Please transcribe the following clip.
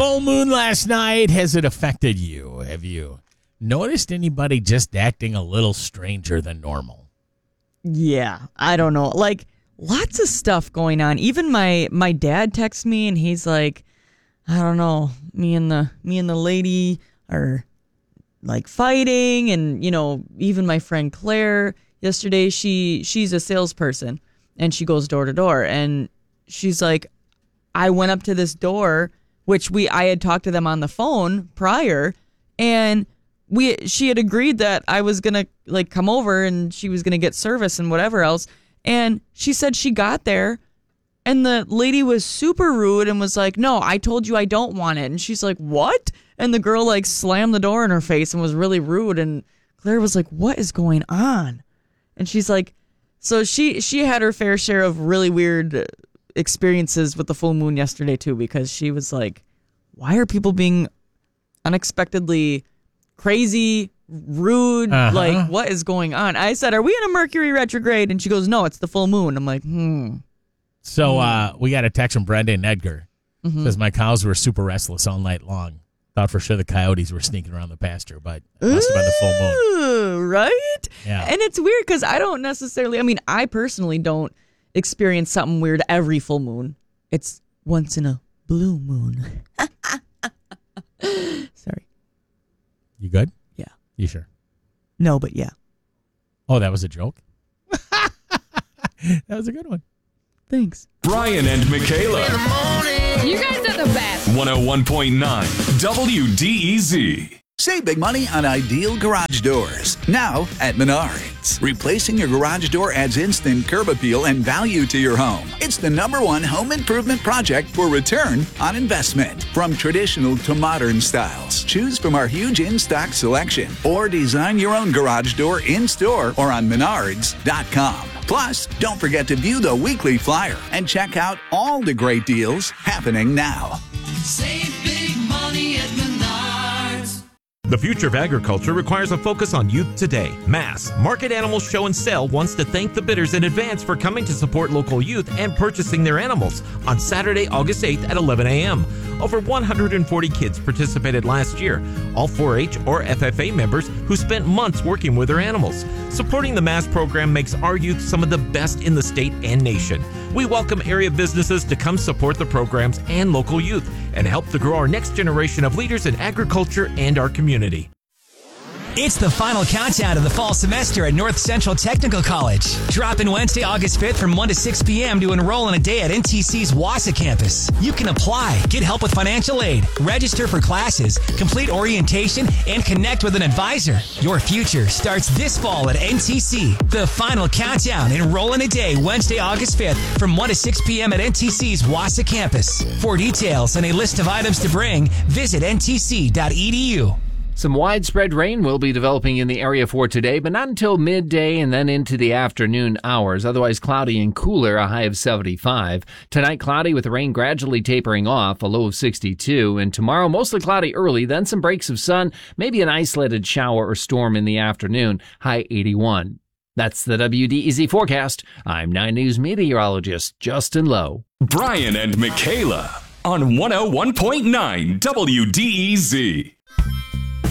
full moon last night. Has it affected you? Have you noticed anybody just acting a little stranger than normal? Yeah, I don't know. Like, lots of stuff going on. Even my dad texts me and he's like, I don't know, me and the lady are like fighting, and even my friend Claire yesterday, she's a salesperson and she goes door to door, and she's like, I went up to this door, which I had talked to them on the phone prior, and she had agreed that I was gonna like come over and she was gonna get service and whatever else, and she said she got there and the lady was super rude and was like, no, I told you I don't want it. And she's like, what? And the girl like slammed the door in her face and was really rude. And Claire was like, what is going on? And she's like, so she had her fair share of really weird experiences with the full moon yesterday too, because she was like, why are people being unexpectedly crazy, rude? Like, what is going on? I said, are we in a Mercury retrograde? And she goes, no, it's the full moon. I'm like, So we got a text from Brenda and Edgar. Says, my cows were super restless all night long. Thought for sure the coyotes were sneaking around the pasture, but it must have been the full moon. Right? Yeah. And it's weird because I don't necessarily, I personally don't experience something weird every full moon. It's once in a blue moon. Sorry. You good? Yeah. You sure? No, but yeah. Oh, that was a joke? That was a good one. Thanks. Brian and Michaela. You guys are the best. 101.9 WDEZ. Save big money on ideal garage doors. Now at Menards. Replacing your garage door adds instant curb appeal and value to your home. It's the #1 home improvement project for return on investment. From traditional to modern styles, choose from our huge in-stock selection or design your own garage door in-store or on Menards.com. Plus, don't forget to view the weekly flyer and check out all the great deals happening now. Save big money at Menards. The future of agriculture requires a focus on youth today. Mass Market Animals Show and Sale wants to thank the bidders in advance for coming to support local youth and purchasing their animals on Saturday, August 8th at 11 a.m. Over 140 kids participated last year, all 4-H or FFA members who spent months working with their animals. Supporting the Mass program makes our youth some of the best in the state and nation. We welcome area businesses to come support the programs and local youth and help to grow our next generation of leaders in agriculture and our community. It's the final countdown to the fall semester at North Central Technical College. Drop in Wednesday, August 5th from 1 to 6 p.m. to enroll in a day at NTC's Wausau campus. You can apply, get help with financial aid, register for classes, complete orientation, and connect with an advisor. Your future starts this fall at NTC. The final countdown. Enroll in a day Wednesday, August 5th from 1 to 6 p.m. at NTC's Wausau campus. For details and a list of items to bring, visit ntc.edu. Some widespread rain will be developing in the area for today, but not until midday and then into the afternoon hours. Otherwise cloudy and cooler, a high of 75. Tonight cloudy with the rain gradually tapering off, a low of 62. And tomorrow mostly cloudy early, then some breaks of sun, maybe an isolated shower or storm in the afternoon, high 81. That's the WDEZ forecast. I'm 9 News meteorologist Justin Lowe. Brian and Michaela on 101.9 WDEZ.